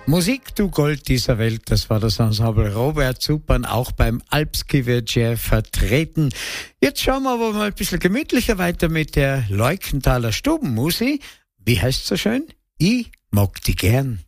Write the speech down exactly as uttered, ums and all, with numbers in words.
Musik, du Gold dieser Welt, das war das Ensemble Robert Suppan, auch beim Alpskivirtje vertreten. Jetzt schauen wir aber mal ein bisschen gemütlicher weiter mit der Leukenthaler Stubenmusi. Wie heißt so schön? Ich mag die gern.